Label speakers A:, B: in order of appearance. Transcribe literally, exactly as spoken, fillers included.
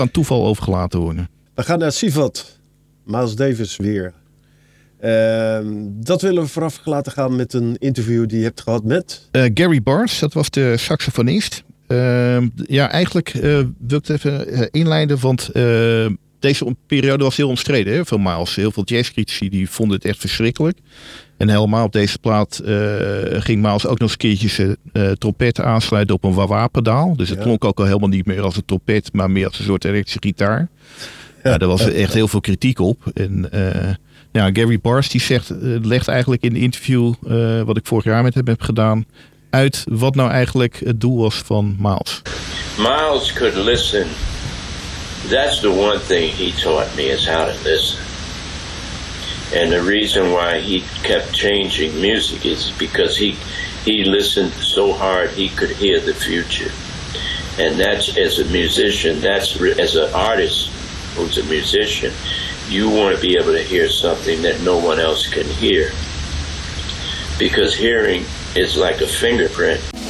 A: aan toeval overgelaten worden.
B: We gaan naar Sivat. Miles Davis weer. Uh, dat willen we vooraf laten gaan met een interview die je hebt gehad met...
A: Uh, Gary Barnes, dat was de saxofonist. Uh, ja, eigenlijk uh, wil ik het even uh, inleiden, want uh, deze periode was heel omstreden hè, van Miles. Heel veel jazzcritici die vonden het echt verschrikkelijk. En helemaal op deze plaat uh, ging Miles ook nog eens keertjes uh, trompet aansluiten op een wah-wah-pedaal. Dus het ja. klonk ook al helemaal niet meer als een trompet, maar meer als een soort elektrische gitaar. Ja, ja, daar was echt heel veel kritiek op. En uh, nou, Gary Barnes die zegt, uh, legt eigenlijk in de interview uh, wat ik vorig jaar met hem heb gedaan uit wat nou eigenlijk het doel was van Miles.
C: Miles could listen. That's the one thing he taught me is how to listen. And the reason why he kept changing music is because he he listened so hard he could hear the future. And that's, as a musician, that's as an artist who's a musician, you want to be able to hear something that no one else can hear. Because hearing is like a fingerprint.